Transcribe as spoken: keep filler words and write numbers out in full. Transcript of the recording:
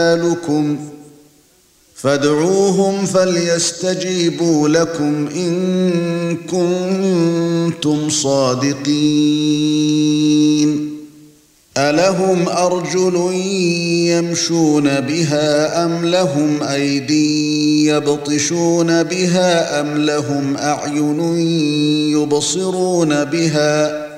رِجَالُكُمْ فادعوهم فليستجيبوا لكم إن كنتم صادقين ألهم أرجل يمشون بها أم لهم أيدي يبطشون بها أم لهم أعين يبصرون بها